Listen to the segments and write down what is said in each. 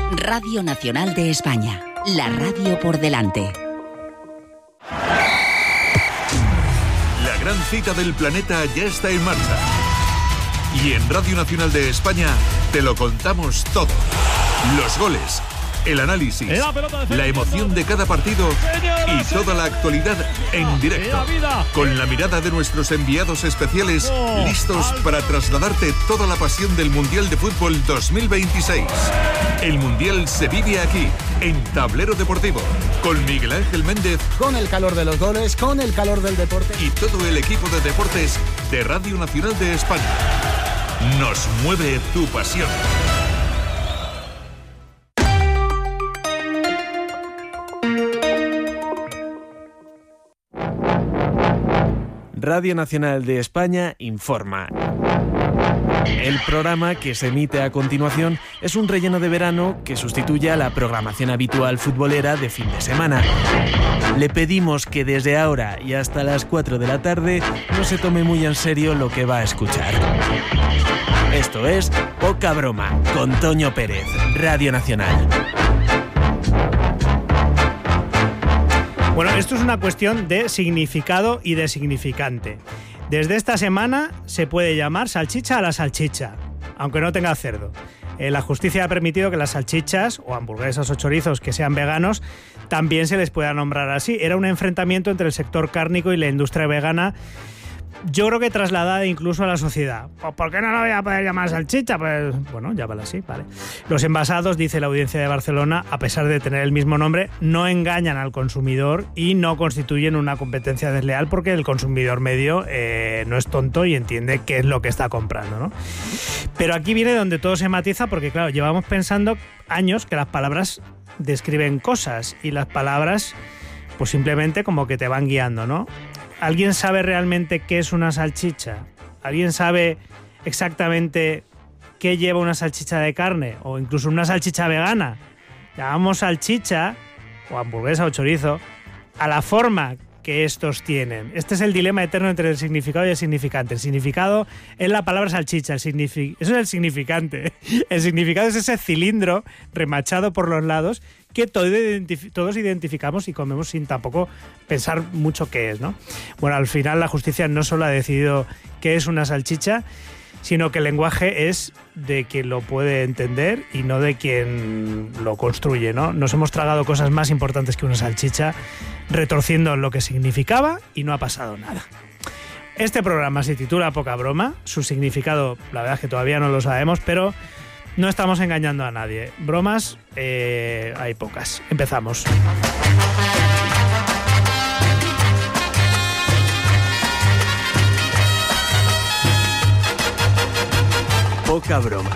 Radio Nacional de España, la radio por delante. La gran cita del planeta ya está en marcha. Y en Radio Nacional de España te lo contamos todo. Los goles, el análisis, la emoción de cada partido y toda la actualidad en directo. Con la mirada de nuestros enviados especiales, listos para trasladarte toda la pasión del Mundial de Fútbol 2026. El Mundial se vive aquí, en Tablero Deportivo, con Miguel Ángel Méndez. Con el calor de los goles, con el calor del deporte. Y todo el equipo de deportes de Radio Nacional de España. Nos mueve tu pasión. Radio Nacional de España informa. El programa que se emite a continuación es un relleno de verano que sustituye a la programación habitual futbolera de fin de semana. Le pedimos que desde ahora y hasta las 4 de la tarde no se tome muy en serio lo que va a escuchar. Esto es Poca Broma, con Toño Pérez, Radio Nacional. Bueno, esto es una cuestión de significado y de significante. Desde esta semana se puede llamar salchicha a la salchicha, aunque no tenga cerdo. La justicia ha permitido que las salchichas o hamburguesas o chorizos que sean veganos también se les pueda nombrar así. Era un enfrentamiento entre el sector cárnico y la industria vegana, yo creo que trasladada incluso a la sociedad. Pues, ¿por qué no lo voy a poder llamar salchicha? Pues bueno, llámala así, vale. Los envasados, dice la Audiencia de Barcelona, a pesar de tener el mismo nombre, no engañan al consumidor y no constituyen una competencia desleal porque el consumidor medio no es tonto y entiende qué es lo que está comprando, ¿no? Pero aquí viene donde todo se matiza porque, claro, llevamos pensando años que las palabras describen cosas y las palabras pues simplemente como que te van guiando, ¿no? ¿Alguien sabe realmente qué es una salchicha? ¿Alguien sabe exactamente qué lleva una salchicha de carne? O incluso una salchicha vegana. Llamamos salchicha, o hamburguesa o chorizo, a la forma que estos tienen. Este es el dilema eterno entre el significado y el significante. El significado es la palabra salchicha, eso es el significante. El significado es ese cilindro remachado por los lados que todos identificamos y comemos sin tampoco pensar mucho qué es, ¿no? Bueno, al final la justicia no solo ha decidido qué es una salchicha, sino que el lenguaje es de quien lo puede entender y no de quien lo construye, ¿no? Nos hemos tragado cosas más importantes que una salchicha, retorciendo lo que significaba y no ha pasado nada. Este programa se titula Poca Broma, su significado la verdad es que todavía no lo sabemos, pero no estamos engañando a nadie. Bromas hay pocas. Empezamos. Poca Broma.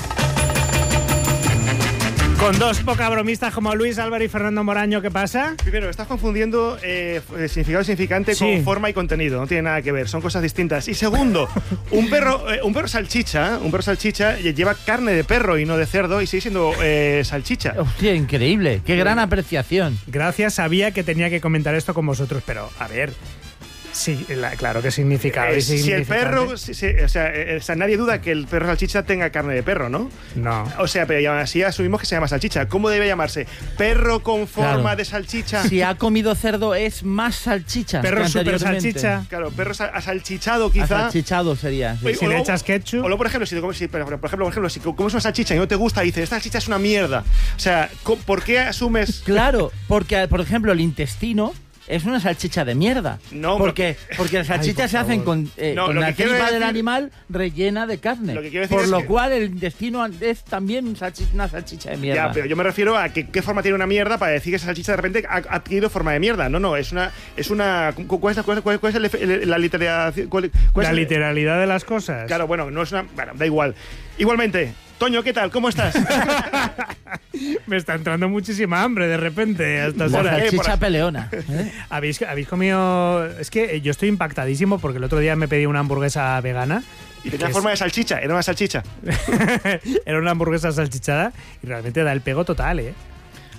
Con dos poca bromistas como Luis Álvarez y Fernando Moraño, ¿qué pasa? Primero, estás confundiendo significado y significante con forma y contenido. No tiene nada que ver, son cosas distintas. Y segundo, un perro salchicha lleva carne de perro y no de cerdo y sigue siendo salchicha. Hostia, increíble. Qué gran apreciación. Gracias, sabía que tenía que comentar esto con vosotros, pero a ver. Sí, claro que significado. Si el perro, o sea, nadie duda que el perro salchicha tenga carne de perro, ¿no? No. O sea, pero así asumimos que se llama salchicha. ¿Cómo debe llamarse? ¿Perro con forma de salchicha? Si ha comido cerdo es más salchicha. Perro super salchicha. Claro, perro asalchichado quizá. Asalchichado sería. Sí. Si le echas ketchup. O luego, por ejemplo, si comes una salchicha y no te gusta y dices, esta salchicha es una mierda. O sea, ¿por qué asumes? Claro, porque, por ejemplo, el intestino es una salchicha de mierda. No, porque las salchichas se hacen con la tripa del animal rellena de carne. Por lo cual el intestino es también una salchicha de mierda. Ya, pero yo me refiero a qué forma tiene una mierda para decir que esa salchicha de repente ha adquirido forma de mierda. No, es una ¿cuál es la literalidad? La literalidad de las cosas. Claro, bueno, no es una... Bueno, da igual. Igualmente, Toño, ¿qué tal? ¿Cómo estás? Me está entrando muchísima hambre de repente a estas horas. Salchicha peleona. ¿Habéis comido...? Es que yo estoy impactadísimo porque el otro día me pedí una hamburguesa vegana. Y tenía forma de salchicha, era una salchicha. Era una hamburguesa salchichada y realmente da el pego total, ¿eh?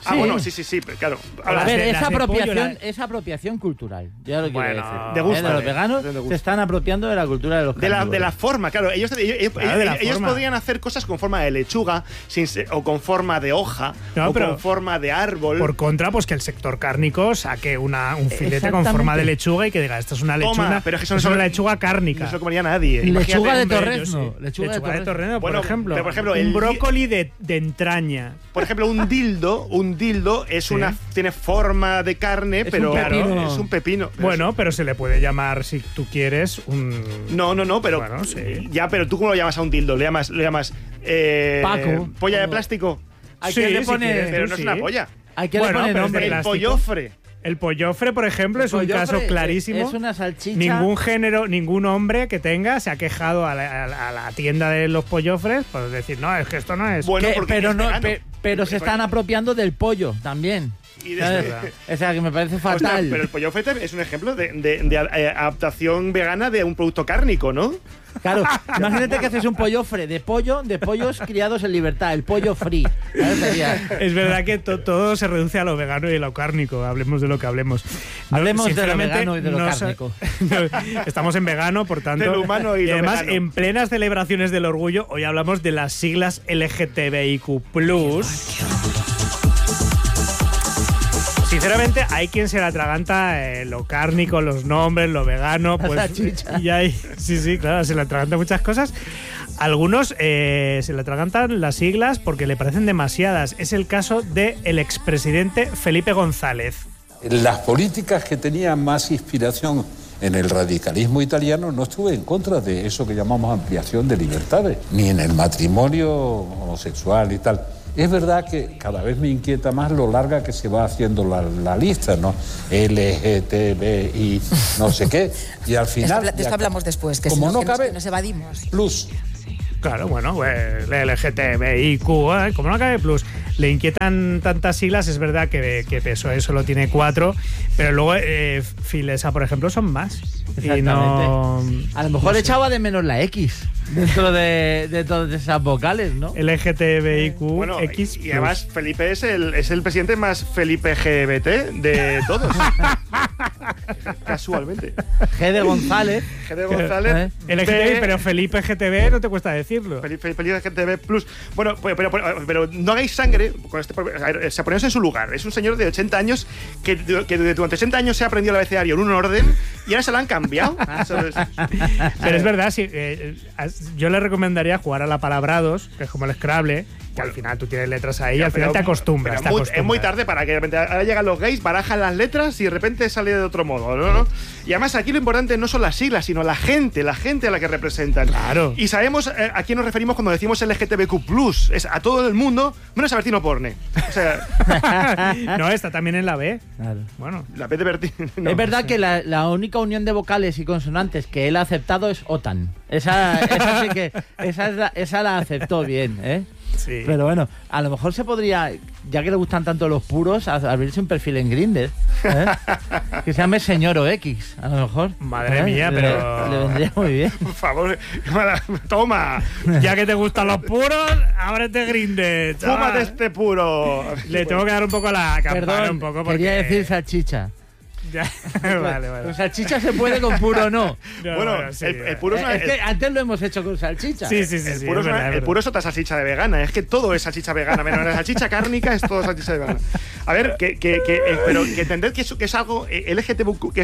bueno, sí, claro. A ver, es apropiación cultural. Ya lo quiero decir. De gusto. Los veganos se están apropiando de la cultura de los carnívoros. De la forma, claro. Ellos podrían hacer cosas con forma de lechuga o con forma de hoja con forma de árbol. Por contra, pues que el sector cárnico saque un filete con forma de lechuga y que diga, esta es una lechuga, pero es que eso es una lechuga cárnica. No se lo comería nadie. Lechuga de torrezno. Lechuga de torrezno, por ejemplo. Un brócoli de entraña. Por ejemplo, un dildo tiene forma de carne, pero es un pepino. Bueno, pero se le puede llamar, si tú quieres, un... No, pero... Bueno, sí. Ya, pero tú ¿cómo lo llamas a un dildo? ¿Le llamas Paco. ¿Polla de plástico? ¿A quién le pone? Pero no es una polla. ¿A quién le pone nombre? El pollofre. El pollofre, por ejemplo, es un caso clarísimo. Es una salchicha. Ningún hombre que tenga se ha quejado a la tienda de los pollofres por decir, no, es que esto no es. Bueno, pero se están apropiando del pollo también. O sea, que me parece fatal. Pero el pollofre es un ejemplo de adaptación vegana de un producto cárnico, ¿no? Claro, imagínate que haces un pollofre de pollos criados en libertad, el pollo free. Es verdad que todo se reduce a lo vegano y a lo cárnico, hablemos de lo que hablemos. Hablemos de lo vegano y de lo cárnico. Estamos en vegano, por tanto. Del humano y además, vegano. En plenas celebraciones del orgullo, hoy hablamos de las siglas LGTBIQ+. Sinceramente, hay quien se la atraganta lo cárnico, los nombres, lo vegano, pues y sí, claro, se le atraganta muchas cosas. Algunos se le atragantan las siglas porque le parecen demasiadas. Es el caso del expresidente Felipe González. Las políticas que tenían más inspiración en el radicalismo italiano, no estuve en contra de eso que llamamos ampliación de libertades, ni en el matrimonio homosexual y tal. Es verdad que cada vez me inquieta más lo larga que se va haciendo la lista, ¿no? LGTBI, no sé qué. Y al final... De esto hablamos después, que como si no cabe, nos evadimos. Plus. Claro, bueno, pues LGTBIQ, como no cabe plus. Le inquietan tantas siglas, es verdad que PSOE solo tiene 4, pero luego Filesa, por ejemplo, son más. Exactamente. Y no, a lo mejor echaba de menos la X dentro de todas esas vocales, ¿no? LGTBIQ, bueno, X. Y además Felipe es el presidente más Felipe GBT de todos. Casualmente. G de González. LGTBI, pero Felipe GTB no te cuesta decirlo. Felipe GTB Plus. Bueno, pero no hagáis sangre con se ponéis en su lugar. Es un señor de 80 años que durante 80 años se ha aprendido el abecedario en un orden y ahora se lo han cambiado. Pero es verdad, sí, yo le recomendaría jugar a la Palabrados, que es como el Scrabble, que al final tú tienes letras ahí y al final te acostumbras. Es muy tarde para que de repente ahora llegan los gays, barajan las letras y de repente sale de otro modo, ¿no? Y además aquí lo importante no son las siglas, sino la gente a la que representan. Claro. Y sabemos a quién nos referimos cuando decimos LGTBQ+. Es a todo el mundo, menos a Bertino Porne. O sea... No, está también en la B. Claro. Bueno. La B de Bertino. No. Es verdad que la única unión de vocales y consonantes que él ha aceptado es OTAN. Esa sí que... Esa la aceptó bien, ¿eh? Sí. Pero bueno, a lo mejor se podría, ya que le gustan tanto los puros, abrirse un perfil en Grindr, ¿eh? Que se llame Señor OX, a lo mejor. Madre mía, pero... Le vendría muy bien. Por favor, toma. Ya que te gustan los puros, ábrete Grindr. Fúmate este puro. Le tengo que dar un poco la campana. Perdón, un poco porque... quería decir salchicha. Ya. Vale. Con salchicha se puede, con puro no. Bueno, sí, el puro es que antes lo hemos hecho con salchicha. Sí. El puro es otra salchicha de vegana. Es que todo es salchicha vegana. Menos la salchicha cárnica es todo salchicha de vegana. A ver, pero que entender que es algo LGTBQ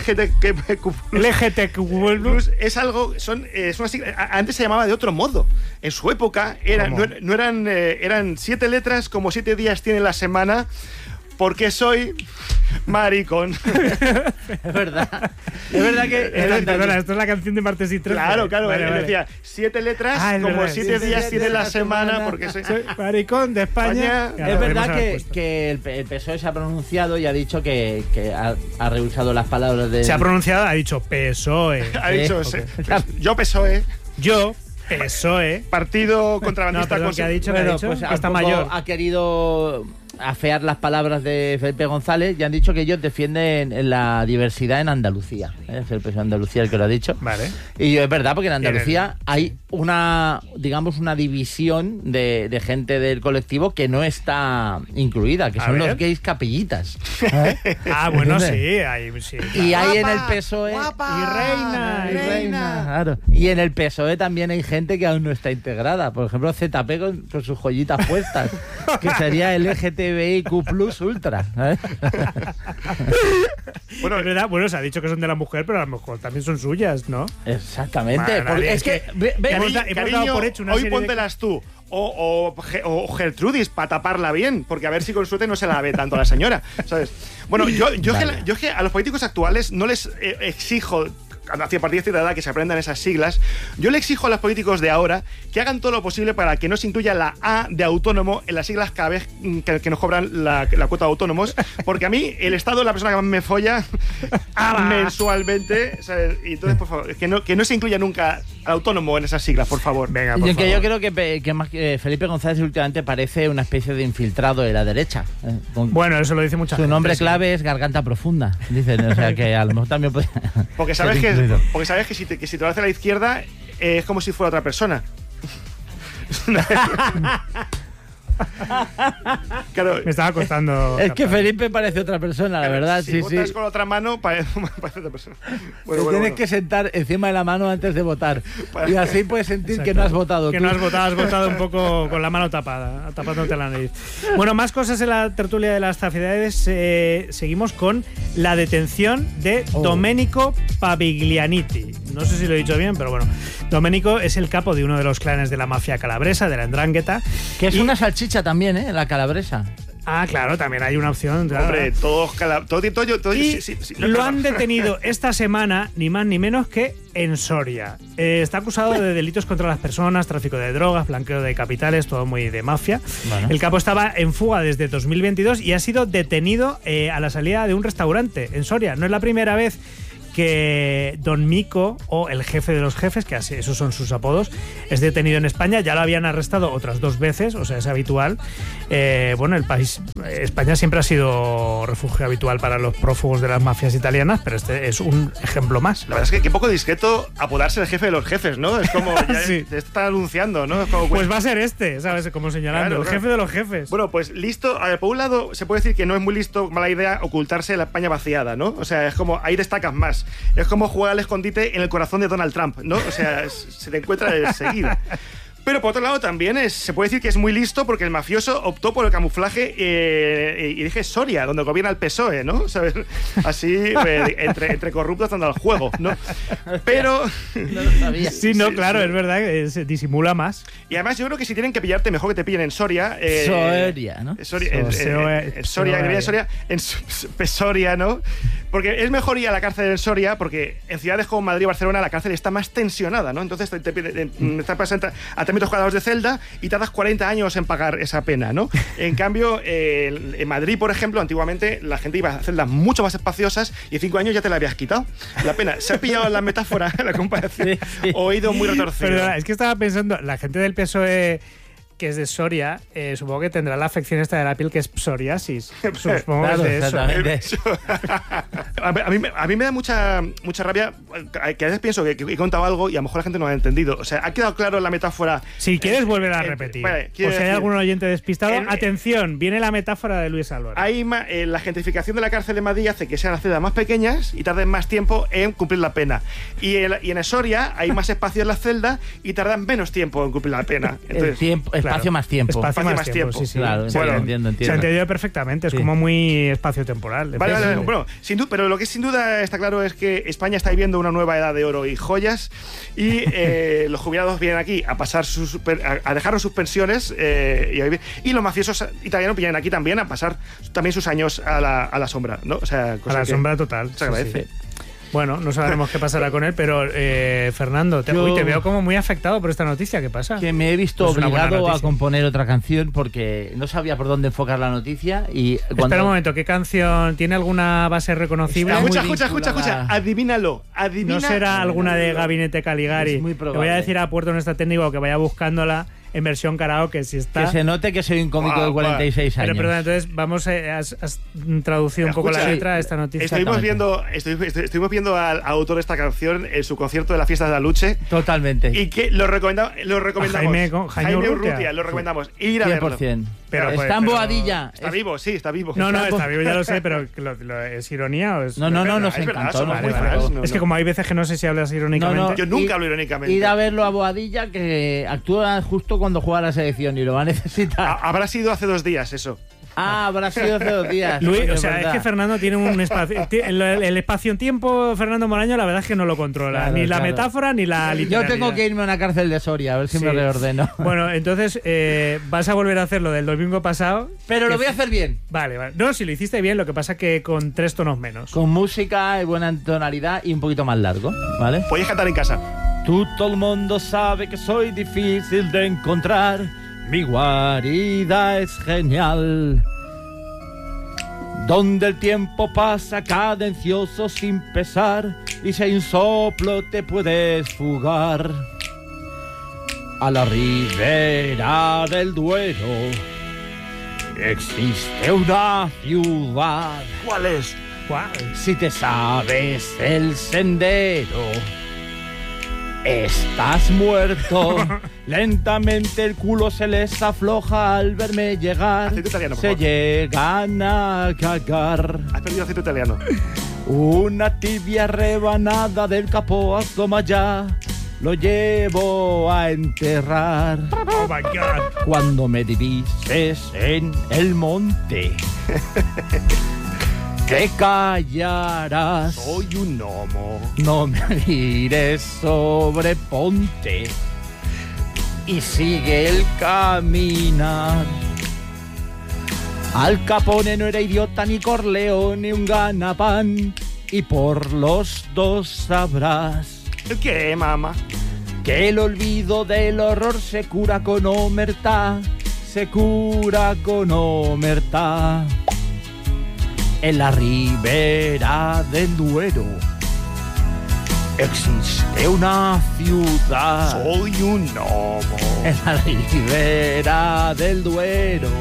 es algo, es una sigla. Antes se llamaba de otro modo. En su época eran 7 letras como 7 días tiene la semana. Porque soy maricón. Es verdad. Es verdad que... Perdona, esto es la canción de Martes y 13. Claro. Vale. Decía 7 letras como 7 días tiene la semana. Porque soy maricón de España. Es verdad que el PSOE se ha pronunciado y ha dicho que ha rehusado las palabras de... Se ha pronunciado, ha dicho PSOE. Ha dicho, yo PSOE. Yo... PSOE. Partido contrabandista. No, que ha dicho, pues está mayor. Ha querido afear las palabras de Felipe González y han dicho que ellos defienden la diversidad en Andalucía. Felipe es Andalucía el que lo ha dicho. Vale. Y es verdad, porque en Andalucía hay una división de gente del colectivo que no está incluida, que son los gays capellitas. Bueno, sí, sí. Y hay en el PSOE... Y reina. Claro. Y en el PSOE también hay gente que aún no está integrada. Por ejemplo, ZP con sus joyitas puestas, que sería LGTBIQ+ ultra. Bueno, es verdad, se ha dicho que son de la mujer, pero a lo mejor también son suyas, ¿no? Exactamente. Porque es que hemos dado por hecho una hoy póntelas tú. O Gertrudis, para taparla bien, porque a ver si con suerte no se la ve tanto a la señora, ¿sabes? Bueno, yo es que a los políticos actuales no les exijo, a partir de cierta edad, que se aprendan esas siglas. Yo le exijo a los políticos de ahora que hagan todo lo posible para que no se incluya la A de autónomo en las siglas cada vez que nos cobran la cuota de autónomos, porque a mí el Estado es la persona que más me folla mensualmente, ¿sabes? Y entonces, por favor, que no se incluya nunca al autónomo en esas siglas, por favor. Venga, por favor. Yo creo que más que Felipe González últimamente parece una especie de infiltrado de la derecha. Bueno, eso lo dice mucha gente. Su nombre clave es Garganta Profunda, dicen. O sea, que a lo mejor también puede... Porque sabes que si te lo hace a la izquierda es como si fuera otra persona. Claro, me estaba costando. Es que Felipe parece otra persona, la verdad. Si votas con la otra mano, parece otra persona. Tienes que sentar encima de la mano antes de votar. Y así puedes sentir Exacto. que no has votado. Que no has votado un poco con la mano tapada, tapándote la nariz. Bueno, más cosas en la tertulia de las Zafiedades. Seguimos con la detención de Domenico Paviglianiti. No sé si lo he dicho bien, pero bueno. Domenico es el capo de uno de los clanes de la mafia calabresa, de la 'Ndrangheta. Que es una salchicha también, la calabresa. Ah, claro, también hay una opción. Claro. Hombre, Lo han detenido esta semana, ni más ni menos que en Soria. Está acusado de delitos contra las personas, tráfico de drogas, blanqueo de capitales, todo muy de mafia. Bueno. El capo estaba en fuga desde 2022 y ha sido detenido a la salida de un restaurante en Soria. No es la primera vez que Don Mico, o el jefe de los jefes, que así, esos son sus apodos, es detenido en España. Ya lo habían arrestado otras 2 veces, o sea, es habitual. Bueno, España siempre ha sido refugio habitual para los prófugos de las mafias italianas, pero este es un ejemplo más. La verdad es que qué poco discreto apodarse el jefe de los jefes, ¿no? Es como, ya sí. Te está anunciando, ¿no? Es como, pues va a ser ¿sabes? Como señalando, claro, el jefe de los jefes. Bueno, pues listo. A ver, por un lado, se puede decir que no es muy listo, mala idea, ocultarse la España vaciada, ¿no? O sea, es como, ahí destacas más. Es como jugar al escondite en el corazón de Donald Trump, ¿no? O sea, se te encuentra enseguida. Pero por otro lado también se puede decir que es muy listo porque el mafioso optó por el camuflaje y dije Soria, donde gobierna el PSOE, ¿no? ¿Sabes? Así, entre corruptos dando al juego, ¿no? Pero... No lo sabía. Sí, no, claro, es verdad que se disimula más. Y además yo creo que si tienen que pillarte, mejor que te pillen en Soria. Soria, ¿no? Soria, ¿no? Porque es mejor ir a la cárcel en Soria porque en ciudades como Madrid y Barcelona la cárcel está más tensionada, ¿no? Entonces te presenta a 3 metros cuadrados de celda y tardas 40 años en pagar esa pena, ¿no? En cambio, en Madrid, por ejemplo, antiguamente la gente iba a celdas mucho más espaciosas y en 5 años ya te la habías quitado. La pena. ¿Se ha pillado la metáfora, la comparación? Sí. ¿O he ido muy retorcido? Perdona, es que estaba pensando, la gente del PSOE que es de Soria, supongo que tendrá la afección esta de la piel que es psoriasis. Supongo claro, que es de eso. a mí me da mucha rabia que a veces pienso que he contado algo y a lo mejor la gente no lo ha entendido. O sea, ha quedado claro la metáfora. Si quieres volver a repetir. Vale, o si hay algún oyente despistado, atención, viene la metáfora de Luis Álvarez. La gentrificación de la cárcel de Madrid hace que sean las celdas más pequeñas y tarden más tiempo en cumplir la pena. Y en Soria hay más espacio en la celda y tardan menos tiempo en cumplir la pena. Entonces, espacio más tiempo. Espacio más tiempo. Sí. Claro, bueno, entiendo. Se ha entendido perfectamente, es como muy espacio-temporal. Vale. Bueno, pero lo que sin duda está claro es que España está viviendo una nueva edad de oro y joyas y los jubilados vienen aquí a pasar a dejarnos sus pensiones y los mafiosos italianos vienen aquí también a pasar también sus años a la sombra, ¿no? O sea, a la sombra total. Se agradece. Sí. Bueno, no sabremos qué pasará con él, pero Fernando, te veo como muy afectado por esta noticia. ¿Qué pasa? Que me he visto obligado a componer otra canción porque no sabía por dónde enfocar la noticia y Espera un momento, ¿qué canción? ¿Tiene alguna base reconocible? Escucha, adivínalo. ¿No será alguna de Gabinete Caligari? Es muy probable. Le voy a decir a Puerto Nuestra Técnico que vaya buscándola en versión karaoke, si está... Que se note que soy un cómico de 46 años. Pero perdón, entonces vamos has traducido un poco la letra de esta noticia. Estuvimos viendo al autor de esta canción en su concierto de la fiesta de la Luche. Totalmente. Y que lo recomendamos. Jaime Urrutia, lo recomendamos. Ir a verlo. 100%. Pero está en Boadilla. Está vivo, sí, está vivo. No, está vivo, ya lo sé, pero ¿es ironía o es...? No, nos encantó. Es que como hay veces que no sé si hablas irónicamente. Yo nunca hablo irónicamente. Ir a verlo a Boadilla, que actúa justo cuando juega la selección y lo va a necesitar. Habrá sido hace 2 días eso. Habrá sido hace 2 días. Luis, es que Fernando tiene un espacio. El espacio-tiempo, Fernando Moraño, la verdad es que no lo controla. Claro, ni la metáfora ni la literalidad. Yo tengo que irme a una cárcel de Soria, a ver si me reordeno. Bueno, entonces vas a volver a hacer lo del domingo pasado. Pero lo voy a hacer bien. Vale. No, si lo hiciste bien, lo que pasa que con 3 tonos menos. Con música y buena tonalidad y un poquito más largo, ¿vale? Puedes cantar en casa. Todo el mundo sabe que soy difícil de encontrar. Mi guarida es genial. Donde el tiempo pasa cadencioso sin pesar y si hay un soplo te puedes fugar. A la ribera del Duero existe una ciudad. ¿Cuál es? ¿Cuál? Si te sabes el sendero, estás muerto. Lentamente el culo se les afloja al verme llegar. Italiano, se llegan a cagar. Has perdido acento italiano. Una tibia rebanada del capó asoma ya. Lo llevo a enterrar. Oh my God. Cuando me divises en el monte, te callarás. Soy un gnomo. No me mires, sobreponte y sigue el caminar. Al Capone no era idiota, ni Corleone, ni un ganapán, y por los dos sabrás. ¿Qué, mamá? Que el olvido del horror se cura con omertá, se cura con omertá. En la ribera del Duero existe una ciudad. Soy un gnomo. En la ribera del Duero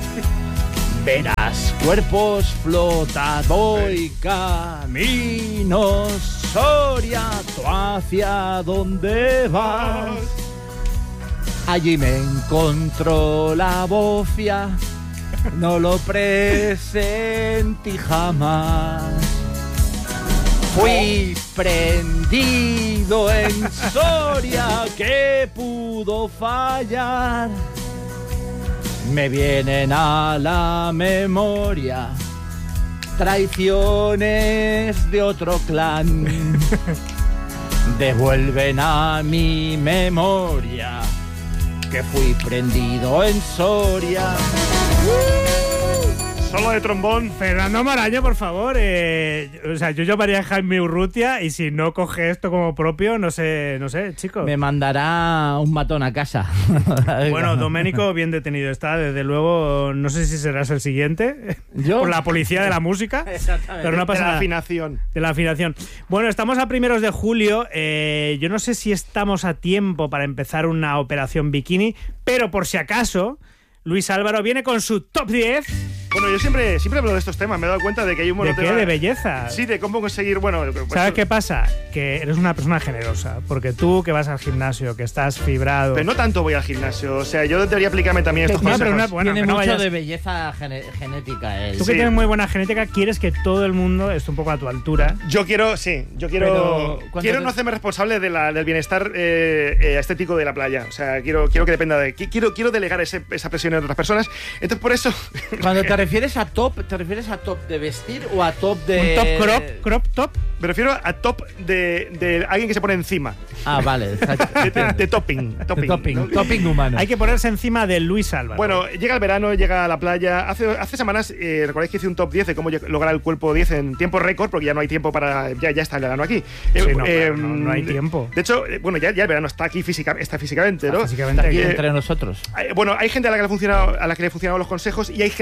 verás cuerpos flotar. Voy camino Soria, ¿tú hacia dónde vas? Allí me encontró la bofia, no lo presentí jamás. Fui prendido en Soria, ¿qué pudo fallar? Me vienen a la memoria traiciones de otro clan. Devuelven a mi memoria que fui prendido en Soria. Solo de trombón. Fernando Moraño, por favor. O sea, yo llamaría a Jaime Urrutia y si no coge esto como propio, no sé, chicos. Me mandará un matón a casa. Bueno, Doménico, bien detenido está. Desde luego, no sé si serás el siguiente. ¿Yo? Por la policía de la música. Exactamente. Pero no pasa nada. De la afinación. Bueno, estamos a 1 de julio. Yo no sé si estamos a tiempo para empezar una operación bikini, pero por si acaso, Luis Álvaro viene con su top 10. Bueno, yo siempre hablo de estos temas. Me he dado cuenta de que hay un montón ¿De qué? ¿De belleza? Sí, de cómo conseguir, bueno... Pues ¿sabes qué pasa? Que eres una persona generosa. Porque tú que vas al gimnasio, que estás fibrado... Pero no tanto voy al gimnasio. O sea, yo debería aplicarme también estos consejos. Tiene mucho de belleza genética él. Tú que tienes muy buena genética, quieres que todo el mundo esté un poco a tu altura. Yo quiero no hacerme responsable del bienestar estético de la playa. O sea, quiero que dependa de... Quiero delegar esa presión en otras personas. Entonces, por eso... Cuando te refieres a top, ¿te refieres a top de vestir o a top de...? ¿Un top crop top? Me refiero a top de alguien que se pone encima. Ah, vale. de topping. Topping humano. Hay que ponerse encima de Luis Álvaro. Bueno, llega el verano, llega a la playa. Hace semanas, recordáis que hice un top 10 de cómo lograr el cuerpo 10 en tiempo récord, porque ya no hay tiempo para... Ya está el verano aquí. No hay tiempo. De hecho, bueno, ya el verano está aquí físicamente, ¿no? Físicamente aquí entre nosotros. Bueno, hay gente a la que le funcionaron los consejos y hay gente que me ha escrito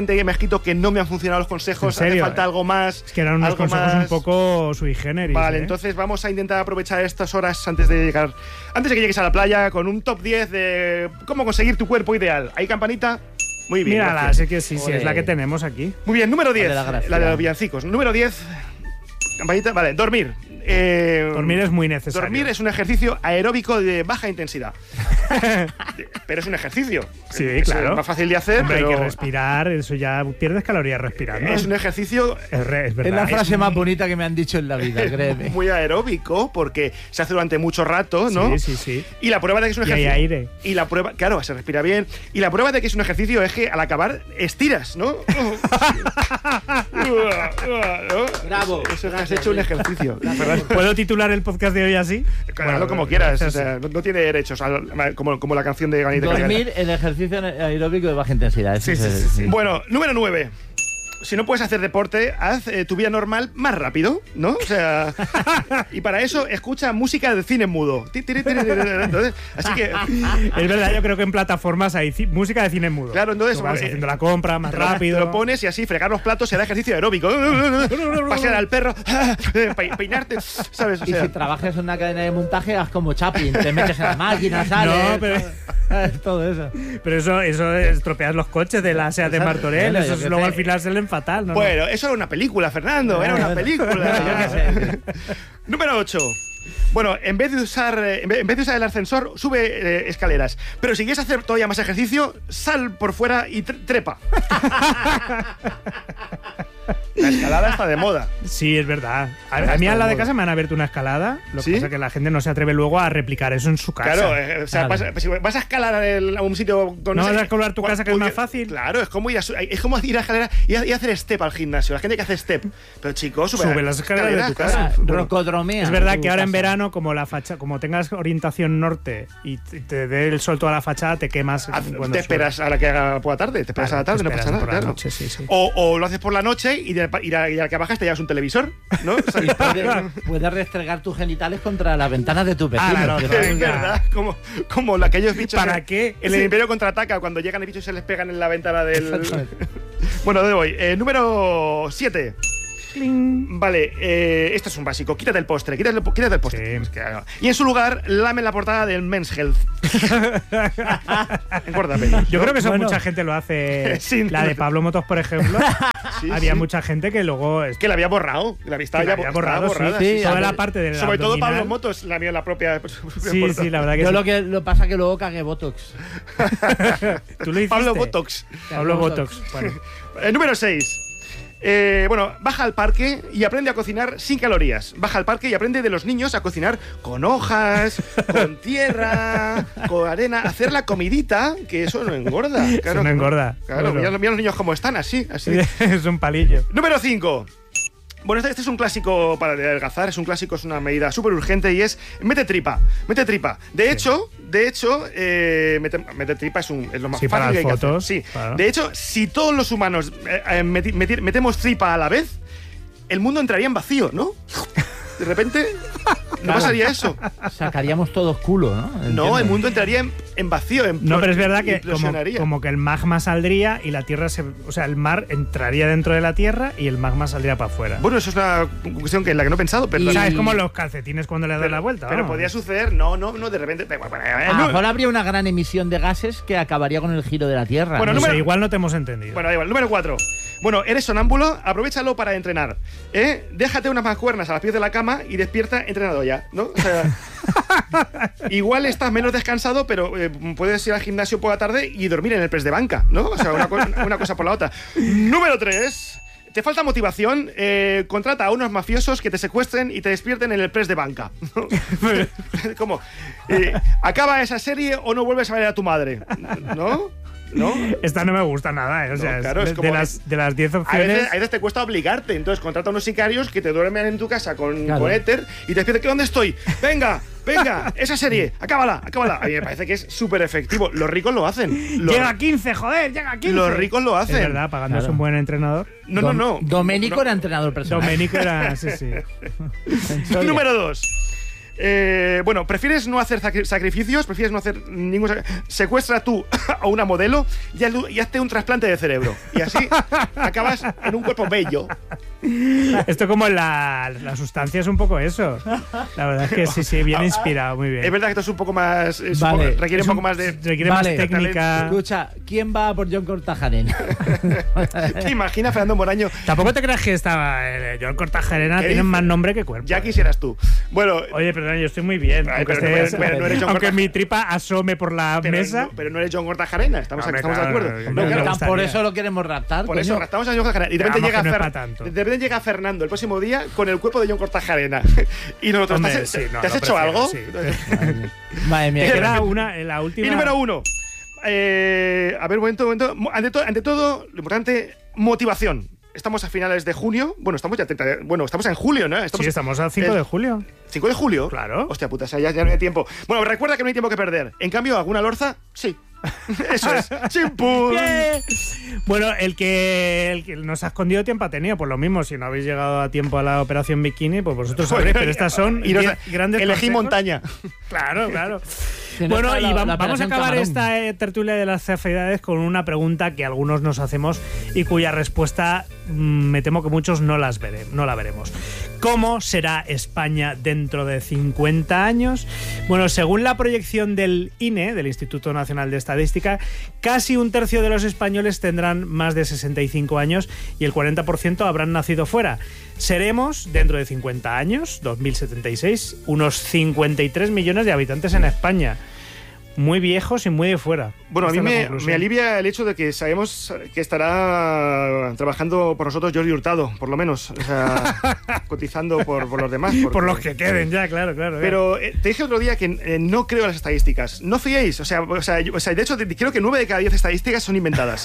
siento que no me han funcionado los consejos, hace falta algo más. Es que eran unos consejos un poco sui generis. Vale, entonces vamos a intentar aprovechar estas horas antes de que llegues a la playa con un top 10 de cómo conseguir tu cuerpo ideal. ¿Hay campanita? Muy bien. Mírala, sé que sí, es la que tenemos aquí. Muy bien, número 10, la de los villancicos. Número 10, campanita, vale, dormir. Dormir es muy necesario. Dormir es un ejercicio aeróbico de baja intensidad. Pero es un ejercicio. Sí, claro. Es más fácil de hacer. Hombre, pero hay que respirar, eso ya pierdes calorías respirando. Es un ejercicio. Es verdad. Es la frase más bonita que me han dicho en la vida, créeme. Muy aeróbico porque se hace durante mucho rato, ¿no? Sí. Y la prueba de que es un ejercicio. Y hay aire. Y la prueba, claro, se respira bien. Y la prueba de que es un ejercicio es que al acabar estiras, ¿no? Bravo. Eso has hecho un ejercicio. ¿Puedo titular el podcast de hoy así? Claro, como quieras. O sea, no tiene derechos, como la canción de Ganita. Dormir, el ejercicio aeróbico de baja intensidad. Sí. Bueno, número 9. Si no puedes hacer deporte, haz tu vida normal más rápido, ¿no? O sea, y para eso escucha música de cine mudo. Entonces, así que es verdad, yo creo que en plataformas hay música de cine mudo. Claro, entonces vas haciendo la compra más rápido. Te lo pones y así fregar los platos será ejercicio aeróbico. Pasear al perro, peinarte, ¿sabes? O sea, y si trabajas en una cadena de montaje, haz como Chaplin, te metes en la máquina, sales. No, pero todo eso. Pero eso estropeas los coches de la SEAT de Martorell, eso es luego al final se le fatal, ¿no? Bueno, eso era una película, Fernando, era una película. Número 8. Bueno, en vez de usar el ascensor, sube escaleras. Pero si quieres hacer todavía más ejercicio, sal por fuera y trepa. La escalada está de moda. Sí, es verdad. A mí en la de casa me han abierto una escalada. Lo que pasa es que la gente no se atreve luego a replicar eso en su casa. Claro, o sea, si vas a escalar a un sitio con no vas a escalar tu casa, que es más fácil. Claro, es como ir a la escalera y hacer step al gimnasio. La gente que hace step. Pero chicos, sube las escaleras de tu casa. Rocodromía. Es verdad que ahora en verano, como tengas orientación norte y te dé el sol toda la fachada, te quemas. Te esperas a la que haga por la tarde. Te esperas a la tarde, no pasa nada. Por la noche, sí. O lo haces por la noche y al que bajas te llevas un televisor, ¿no? O sea, puedes restregar tus genitales contra las ventanas de tus vecinos. Es verdad, como aquellos bichos. ¿Para qué? En el Imperio Contraataca, cuando llegan los bichos y se les pegan en la ventana del. Bueno, ¿dónde voy? Número 7. Vale, esto es un básico. Quítate el postre. Sí. Y en su lugar, lame la portada del Men's Health. Yo creo que eso mucha gente lo hace. La de Pablo Motos, por ejemplo. Había mucha gente que luego. Que la había borrado. La había borrado. Toda la parte de la sobre todo Pablo Motos la vio la propia. Sí, la verdad que lo pasa que luego cagué Botox. ¿Tú lo hiciste? Pablo Botox. Bueno. Número 6. Bueno, baja al parque y aprende a cocinar sin calorías. Baja al parque y aprende de los niños a cocinar con hojas, con tierra, con arena, hacer la comidita, que eso no engorda. Claro, eso no engorda. Claro, mira los niños cómo están, así. Es un palillo. Número 5. Bueno, este es un clásico para adelgazar, es una medida súper urgente y es mete tripa. De hecho, meter tripa es lo más fácil que hay que hacer. Sí. Claro. De hecho, si todos los humanos metemos tripa a la vez, el mundo entraría en vacío, ¿no? De repente no pasaría eso. Sacaríamos todos culo, ¿no? No, el mundo entraría en vacío. No, pero es verdad que como que el magma saldría y la tierra o sea, el mar entraría dentro de la tierra y el magma saldría para afuera. Bueno, eso es una cuestión en la que no he pensado. Pero o sea, es como los calcetines cuando le das la vuelta. Pero podría suceder, no, de repente. A lo mejor habría una gran emisión de gases que acabaría con el giro de la Tierra. Bueno, igual no te hemos entendido. Bueno, igual. Número 4. Bueno, eres sonámbulo, aprovéchalo para entrenar. Déjate unas mancuernas a los pies de la cama y despierta entrenado ya, ¿no? O sea, igual estás menos descansado, pero puedes ir al gimnasio por la tarde y dormir en el press de banca, ¿no? O sea, una cosa por la otra. Número 3. ¿Te falta motivación? Contrata a unos mafiosos que te secuestren y te despierten en el press de banca. ¿Cómo? ¿Acaba esa serie o no vuelves a ver a tu madre? ¿No? Esta no me gusta nada, o sea, claro, es como de las 10 opciones. A veces te cuesta obligarte, entonces contrata a unos sicarios que te duermen en tu casa con éter y te despierten, ¿dónde estoy? Venga, esa serie, acábala. A mí me parece que es súper efectivo. Los ricos lo hacen. Llega a 15, joder, llega a 15. Los ricos lo hacen. Es verdad, pagándose un buen entrenador. No. Doménico era entrenador personal. Doménico era, sí. Número 2. Bueno, ¿prefieres no hacer sacrificios? ¿Prefieres no hacer ningún secuestra tú a una modelo y hazte un trasplante de cerebro? Y así acabas en un cuerpo bello. Esto como la sustancia es un poco eso. La verdad es que sí, bien inspirado, muy bien. Es verdad que esto es un poco más... requiere un poco más de... Requiere más técnica. Escucha, ¿quién va por John Kortajarena? ¿Te imaginas Fernando Moraño? Tampoco te creas que estaba John Kortajarena tiene más nombre que cuerpo. Ya quisieras tú. Bueno... Oye, perdón, yo estoy muy bien. Aunque mi tripa asome por la mesa. Pero no eres John Kortajarena, estamos de acuerdo. Por eso lo queremos raptar. Por eso raptamos a John Kortajarena. Y de repente llega Fernando el próximo día con el cuerpo de John Kortajarena. Y nosotros, ¿te has hecho algo? Sí. Madre mía. Era la última. Y número 1. A ver, momento. Ante todo, lo importante, motivación. Estamos a finales de junio. Bueno, estamos en julio, ¿no? Estamos al 5 de julio. ¿5 de julio? Claro. Hostia puta, ya no hay tiempo. Bueno, recuerda que no hay tiempo que perder. En cambio, ¿alguna lorza? Sí. Eso es. ¡Chimpum! Bueno, el que nos ha escondido tiempo ha tenido. Pues lo mismo, si no habéis llegado a tiempo a la operación bikini, pues vosotros sabréis, pero estas son grandes elegí consejos. Montaña. Claro. Bueno, y vamos a acabar esta tertulia de las cefeidades con una pregunta que algunos nos hacemos y cuya respuesta me temo que muchos no la veremos. ¿Cómo será España dentro de 50 años? Bueno, según la proyección del INE, del Instituto Nacional de Estadística, casi un tercio de los españoles tendrán más de 65 años y el 40% habrán nacido fuera. Seremos, dentro de 50 años, 2076, unos 53 millones de habitantes en España. Muy viejos y muy de fuera. Bueno, a mí me alivia el hecho de que sabemos que estará trabajando por nosotros Jordi Hurtado, por lo menos. O sea, cotizando por los demás. Por los que queden, ya, claro. Pero te dije otro día que no creo en las estadísticas. No fiéis. O sea, de hecho, creo que 9 de cada 10 estadísticas son inventadas.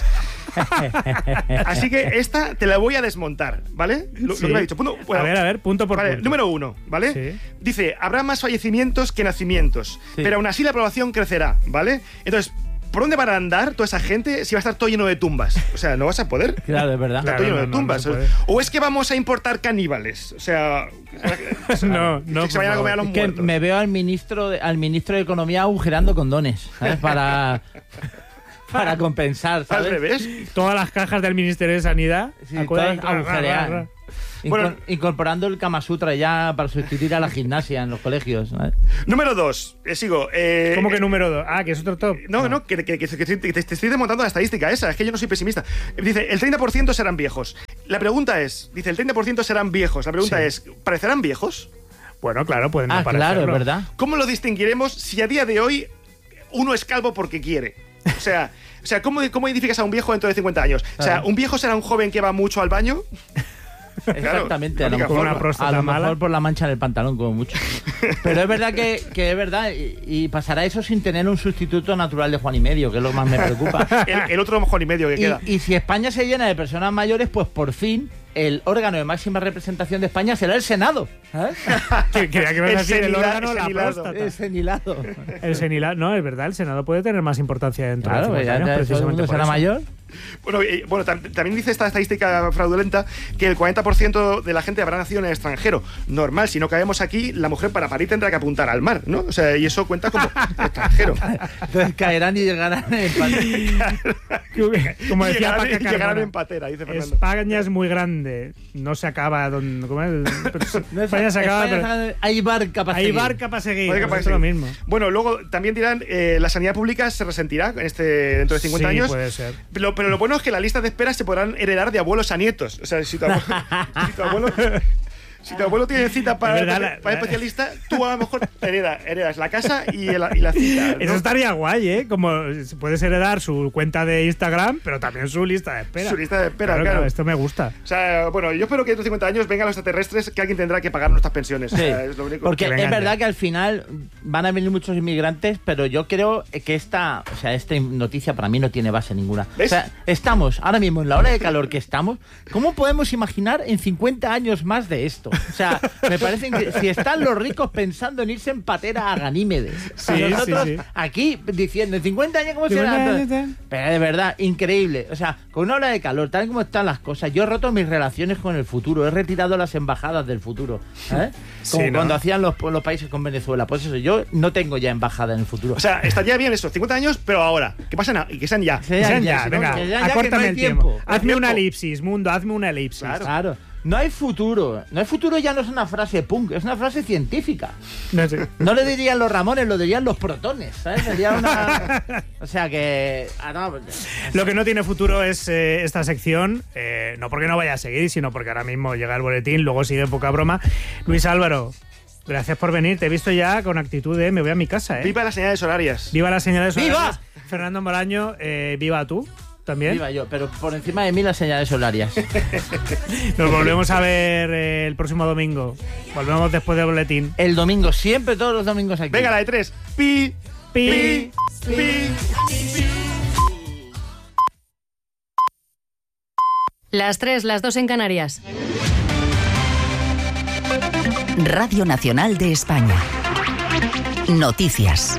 Así que esta te la voy a desmontar, ¿vale? Lo que me ha dicho. A ver, punto por punto. Número 1, ¿vale? Sí. Dice, habrá más fallecimientos que nacimientos, pero aún así la población crecerá, ¿vale? Entonces, ¿por dónde van a andar toda esa gente si va a estar todo lleno de tumbas? O sea, no vas a poder. Claro, es verdad. Está todo lleno de tumbas. ¿O es que vamos a importar caníbales? O sea, no. Que se vayan a comer a los muertos. Me veo al ministro de Economía agujerando condones, ¿sabes? Para compensar, ¿sabes? Al revés. Todas las cajas del Ministerio de Sanidad agujerean. Bueno, incorporando el Kama Sutra ya para sustituir a la gimnasia en los colegios, ¿sabes? Número 2, sigo. ¿Cómo que número 2? Ah, que es otro top. No, que te estoy desmontando la estadística esa, es que yo no soy pesimista. Dice, el 30% serán viejos. La pregunta es, dice, el 30% serán viejos. La pregunta es, ¿parecerán viejos? Bueno, claro, pueden no parecerlo. Claro, es verdad. ¿Cómo lo distinguiremos si a día de hoy uno es calvo porque quiere? O sea, ¿cómo identificas a un viejo dentro de 50 años? O sea, ¿un viejo será un joven que va mucho al baño? Exactamente, claro, a lo mejor por la mancha en el pantalón, como mucho. Pero es verdad que es verdad, y pasará eso sin tener un sustituto natural de Juan y Medio, que es lo que más me preocupa. el otro Juan y Medio que queda. Y si España se llena de personas mayores, pues por fin el órgano de máxima representación de España será el Senado. ¿Sabes? Creía que ibas a decir el órgano, la próstata. El senilado. El senilado, no, es verdad, el Senado puede tener más importancia dentro de 50 años, precisamente todo el mundo será mayor. Bueno, también dice esta estadística fraudulenta que el 40% de la gente habrá nacido en el extranjero. Normal, si no caemos aquí, la mujer para parir tendrá que apuntar al mar, ¿no? O sea, y eso cuenta como extranjero. Entonces caerán y llegarán en patera. Como decía Paca Carmona, llegarán en patera, dice Fernando. España es muy grande, no se acaba donde... España se acaba... Pero hay barca para seguir. Hay barca para seguir, es lo mismo. Bueno, luego también dirán, la sanidad pública se resentirá dentro de 50 años. Sí, puede ser. Pero lo bueno es que las listas de espera se podrán heredar de abuelos a nietos. O sea, si tu abuelo tiene cita para especialista, tú a lo mejor heredas la casa y la cita, ¿no? Eso estaría guay, ¿eh? Como puedes heredar su cuenta de Instagram, pero también su lista de espera. Su lista de espera, claro. Esto me gusta. O sea, bueno, yo espero que dentro de 50 años vengan los extraterrestres, que alguien tendrá que pagar nuestras pensiones. Sí, o sea, es lo único. Porque es verdad que al final van a venir muchos inmigrantes, pero yo creo que esta noticia para mí no tiene base ninguna. ¿Ves? O sea, estamos ahora mismo en la hora de calor que estamos. ¿Cómo podemos imaginar en 50 años más de esto? O sea, me parece que si están los ricos pensando en irse en patera a Ganímedes. Sí, nosotros sí. aquí diciendo, en 50 años, ¿cómo será? Pero de verdad, increíble. O sea, con una ola de calor, tal y como están las cosas, yo he roto mis relaciones con el futuro, he retirado las embajadas del futuro. ¿Eh? Como cuando hacían los países con Venezuela. Pues eso, yo no tengo ya embajada en el futuro. O sea, estaría bien eso, 50 años, pero ahora. Que pasen y que sean ya. Que sean ya, venga, acórtame el tiempo. Hazme una elipsis, mundo, hazme una elipsis. Claro. No hay futuro. No hay futuro ya no es una frase punk, es una frase científica. No sé. No le dirían los Ramones, lo dirían los protones, ¿sabes? Sería una... O sea que... Lo que no tiene futuro es esta sección, no porque no vaya a seguir, sino porque ahora mismo llega el boletín, luego sigue poca broma. Luis Álvaro, gracias por venir. Te he visto ya con actitud de me voy a mi casa, ¿eh? Viva las señales horarias. Viva las señales horarias. ¡Viva! Fernando Moraño, viva tú. ¿También? Viva yo, pero por encima de mí las señales horarias. Nos volvemos a ver el próximo domingo. Volvemos después del boletín. El domingo, siempre todos los domingos aquí. Venga, la de 3. Pi, pi, pi. Las 3, las 2 en Canarias. Radio Nacional de España. Noticias.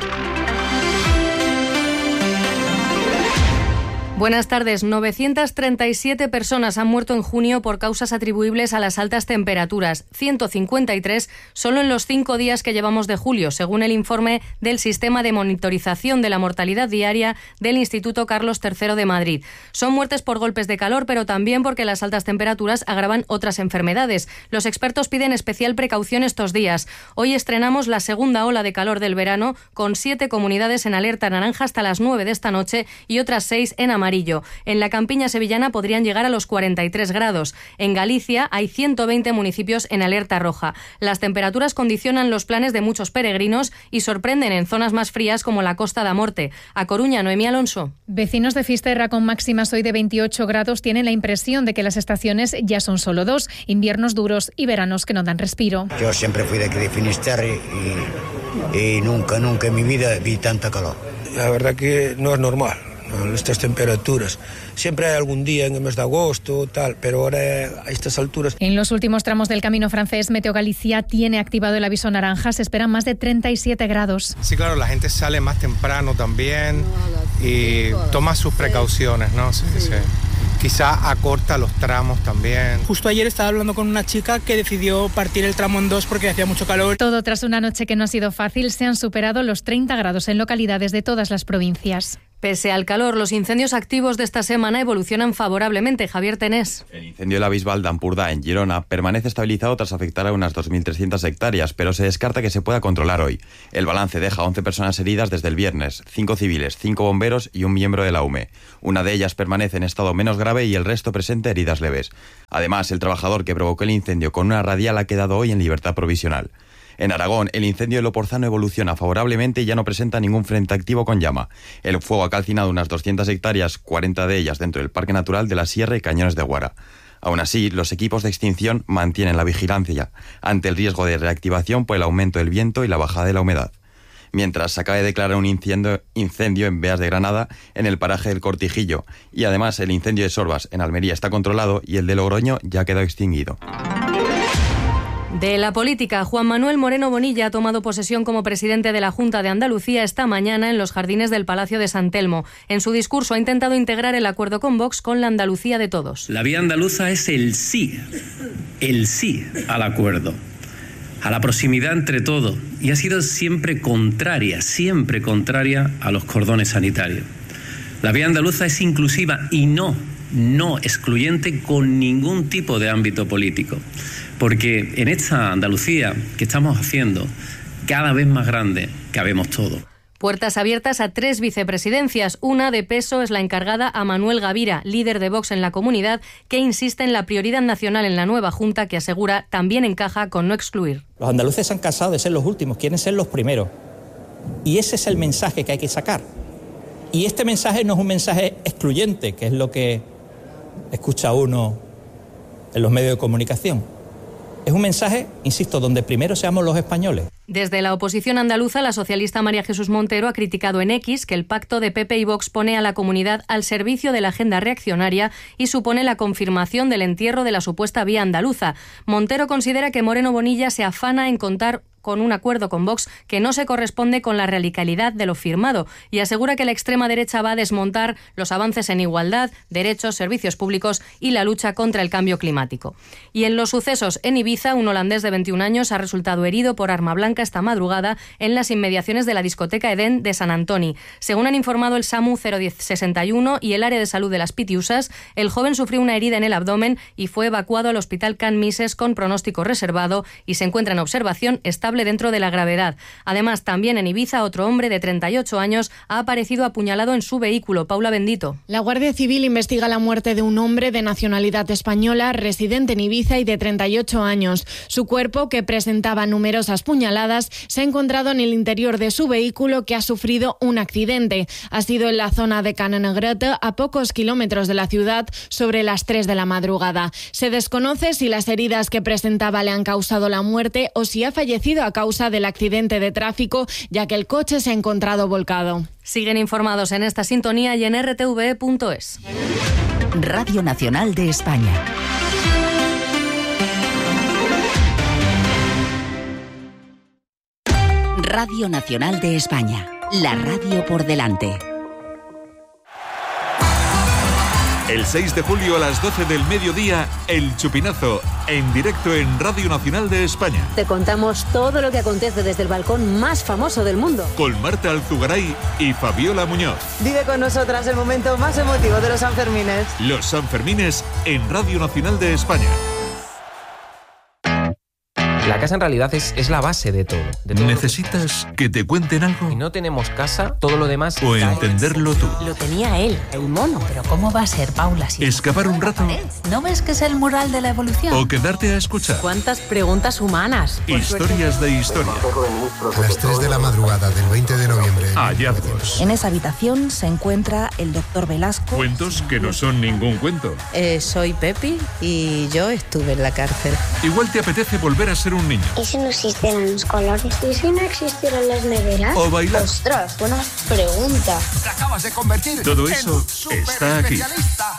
Buenas tardes. 937 personas han muerto en junio por causas atribuibles a las altas temperaturas. 153 solo en los 5 días que llevamos de julio, según el informe del Sistema de Monitorización de la Mortalidad Diaria del Instituto Carlos III de Madrid. Son muertes por golpes de calor, pero también porque las altas temperaturas agravan otras enfermedades. Los expertos piden especial precaución estos días. Hoy estrenamos la segunda ola de calor del verano, con 7 comunidades en alerta naranja hasta las 9 de esta noche y otras 6 en amarillo. En la campiña sevillana podrían llegar a los 43 grados. En Galicia hay 120 municipios en alerta roja. Las temperaturas condicionan los planes de muchos peregrinos y sorprenden en zonas más frías como la Costa da Morte. A Coruña, Noemí Alonso. Vecinos de Fisterra con máximas hoy de 28 grados tienen la impresión de que las estaciones ya son solo 2, inviernos duros y veranos que no dan respiro. Yo siempre fui de aquí de Finisterre y nunca en mi vida vi tanta calor. La verdad que no es normal. Estas temperaturas. Siempre hay algún día en el mes de agosto, tal, pero ahora a estas alturas... En los últimos tramos del camino francés, Meteo Galicia tiene activado el aviso naranja. Se esperan más de 37 grados. Sí, claro, la gente sale más temprano también y toma sus precauciones, ¿no? Sí. Quizá acorta los tramos también. Justo ayer estaba hablando con una chica que decidió partir el tramo en 2 porque hacía mucho calor. Todo tras una noche que no ha sido fácil. Se han superado los 30 grados en localidades de todas las provincias. Pese al calor, los incendios activos de esta semana evolucionan favorablemente. Javier Tenés. El incendio de la Bisbal d'Empordà, en Girona, permanece estabilizado tras afectar a unas 2.300 hectáreas, pero se descarta que se pueda controlar hoy. El balance deja 11 personas heridas desde el viernes, 5 civiles, 5 bomberos y un miembro de la UME. Una de ellas permanece en estado menos grave y el resto presenta heridas leves. Además, el trabajador que provocó el incendio con una radial ha quedado hoy en libertad provisional. En Aragón, el incendio de Loporzano evoluciona favorablemente y ya no presenta ningún frente activo con llama. El fuego ha calcinado unas 200 hectáreas, 40 de ellas dentro del Parque Natural de la Sierra y Cañones de Guara. Aún así, los equipos de extinción mantienen la vigilancia ante el riesgo de reactivación por el aumento del viento y la bajada de la humedad. Mientras se acaba de declarar un incendio en Beas de Granada, en el paraje del Cortijillo, y además el incendio de Sorbas en Almería está controlado y el de Logroño ya ha quedado extinguido. De la política, Juan Manuel Moreno Bonilla ha tomado posesión como presidente de la Junta de Andalucía esta mañana en los jardines del Palacio de San Telmo. En su discurso ha intentado integrar el acuerdo con Vox con la Andalucía de todos. La vía andaluza es el sí al acuerdo, a la proximidad entre todos, y ha sido siempre contraria a los cordones sanitarios. La vía andaluza es inclusiva y no excluyente con ningún tipo de ámbito político. Porque en esta Andalucía que estamos haciendo, cada vez más grande, cabemos todos. Puertas abiertas a 3 vicepresidencias. Una de peso es la encargada a Manuel Gavira, líder de Vox en la comunidad, que insiste en la prioridad nacional en la nueva Junta, que asegura también encaja con no excluir. Los andaluces se han cansado de ser los últimos, quieren ser los primeros. Y ese es el mensaje que hay que sacar. Y este mensaje no es un mensaje excluyente, que es lo que escucha uno en los medios de comunicación. Es un mensaje, insisto, donde primero seamos los españoles. Desde la oposición andaluza, la socialista María Jesús Montero ha criticado en X que el pacto de PP y Vox pone a la comunidad al servicio de la agenda reaccionaria y supone la confirmación del entierro de la supuesta vía andaluza. Montero considera que Moreno Bonilla se afana en contar con un acuerdo con Vox que no se corresponde con la radicalidad de lo firmado y asegura que la extrema derecha va a desmontar los avances en igualdad, derechos, servicios públicos y la lucha contra el cambio climático. Y en los sucesos en Ibiza, un holandés de 21 años ha resultado herido por arma blanca esta madrugada en las inmediaciones de la discoteca Edén de San Antoni. Según han informado el SAMU 01061 y el área de salud de las Pitiusas, el joven sufrió una herida en el abdomen y fue evacuado al hospital Can Mises con pronóstico reservado y se encuentra en observación estable dentro de la gravedad. Además, también en Ibiza, otro hombre de 38 años ha aparecido apuñalado en su vehículo. Paula Bendito. La Guardia Civil investiga la muerte de un hombre de nacionalidad española, residente en Ibiza y de 38 años. Su cuerpo, que presentaba numerosas puñaladas, se ha encontrado en el interior de su vehículo, que ha sufrido un accidente. Ha sido en la zona de Canenegrete, a pocos kilómetros de la ciudad, sobre las 3 de la madrugada. Se desconoce si las heridas que presentaba le han causado la muerte o si ha fallecido a causa del accidente de tráfico, ya que el coche se ha encontrado volcado. Siguen informados en esta sintonía y en rtve.es. Radio Nacional de España. Radio Nacional de España. La radio por delante. El 6 de julio a las 12 del mediodía, El Chupinazo, en directo en Radio Nacional de España. Te contamos todo lo que acontece desde el balcón más famoso del mundo. Con Marta Alzugaray y Fabiola Muñoz. Vive con nosotras el momento más emotivo de los Sanfermines. Los Sanfermines en Radio Nacional de España. La casa en realidad es la base de todo. ¿Necesitas que te cuenten algo? Si no tenemos casa, todo lo demás... O entenderlo tú. Lo tenía él, el mono. Pero ¿cómo va a ser, Paula? Si ¿escapar un rato? ¿No ves que es el mural de la evolución? ¿O quedarte a escuchar? ¿Cuántas preguntas humanas? Historias de historia. A las 3 de la madrugada del 20 de noviembre. Hallazgos. En esa habitación se encuentra el doctor Velasco. Cuentos que no son ningún cuento. Soy Pepi y yo estuve en la cárcel. Igual te apetece volver a ser un niño. ¿Y si no existieran los colores? ¿Y si no existieran las neveras? O bailar. ¡Ostras, buena pregunta! Te acabas de convertir Todo eso está aquí.